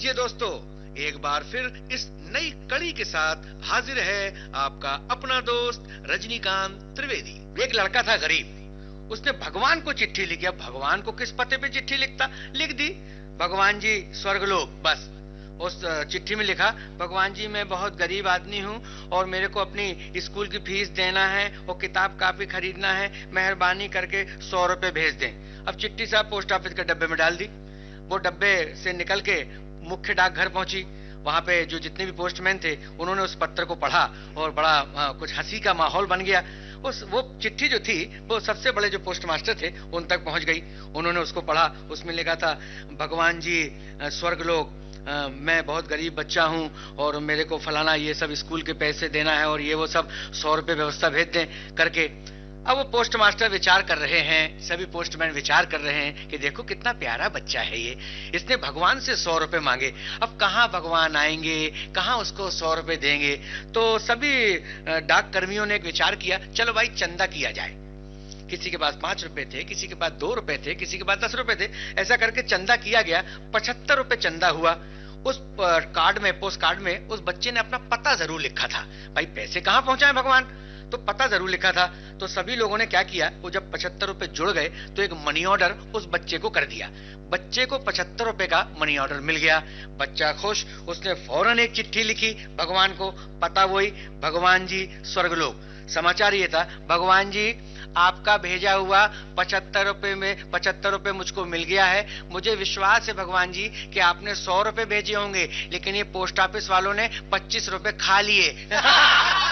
लीजिए दोस्तों, एक बार फिर इस नई कड़ी के साथ हाजिर है आपका अपना दोस्त रजनीकांत त्रिवेदी। एक लड़का था गरीब, उसने भगवान को चिट्ठी लिखी। अब भगवान को किस पते पे चिट्ठी लिखता, लिख दी भगवान जी स्वर्गलोक। बस उस चिट्ठी में लिखा, भगवान जी मैं बहुत गरीब आदमी हूँ और मेरे को अपनी स्कूल की फीस देना है और किताब कापी खरीदना है, मेहरबानी करके 100 रुपए भेज दें। अब चिट्ठी साहब पोस्ट ऑफिस के डब्बे में डाल दी। वो डब्बे से निकल के मुख्य डाकघर पहुंची। वहां पे जो जितने भी पोस्टमैन थे उन्होंने उस पत्र को पढ़ा और बड़ा कुछ हंसी का माहौल बन गया। वो चिट्ठी जो थी वो सबसे बड़े जो पोस्ट मास्टर थे उन तक पहुंच गई। उन्होंने उसको पढ़ा। उसमें लिखा था, भगवान जी स्वर्गलोक, मैं बहुत गरीब बच्चा हूं और मेरे को फलाना ये सब स्कूल के पैसे देना है और ये वो सब 100 रुपए व्यवस्था भेज दें करके। अब वो पोस्ट मास्टर विचार कर रहे हैं, सभी पोस्टमैन विचार कर रहे हैं कि देखो कितना प्यारा बच्चा है ये, इसने भगवान से 100 रुपए मांगे। अब कहाँ भगवान आएंगे, कहाँ उसको 100 रुपए देंगे। तो सभी डाक कर्मियों ने एक विचार किया, चलो भाई चंदा किया जाए। किसी के पास 5 रुपए थे, किसी के पास 2 रुपए थे, किसी के पास 10 रुपए थे। ऐसा करके चंदा किया गया। 75 रुपए चंदा हुआ। उस कार्ड में, पोस्ट कार्ड में उस बच्चे ने अपना पता जरूर लिखा था। भाई पैसे कहाँ पहुंचाए भगवान, तो पता जरूर लिखा था। तो सभी लोगों ने क्या किया, वो जब 75 रुपए जुड़ गए तो एक मनी ऑर्डर उस बच्चे को कर दिया। बच्चे को 75 रुपए का मनी ऑर्डर मिल गया। बच्चा खुश, उसने फौरन एक चिट्ठी लिखी भगवान को। पता वही, भगवान जी स्वर्गलोक। समाचार ये था, भगवान जी आपका भेजा हुआ 75 रुपए मुझको मिल गया है। मुझे विश्वास है भगवान जी कि आपने 100 रुपए भेजे होंगे, लेकिन ये पोस्ट ऑफिस वालों ने 25 रुपए खा लिए।